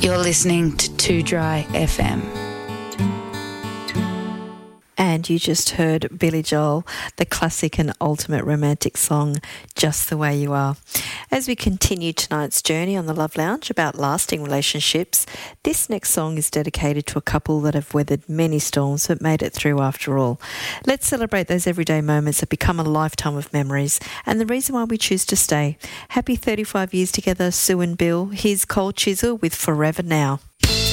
You're listening to Too Dry FM. And you just heard Billy Joel, the classic and ultimate romantic song, Just the Way You Are. As we continue tonight's journey on the Love Lounge about lasting relationships, this next song is dedicated to a couple that have weathered many storms but made it through after all. Let's celebrate those everyday moments that become a lifetime of memories and the reason why we choose to stay. Happy 35 years together, Sue and Bill. Here's Cold Chisel with Forever Now.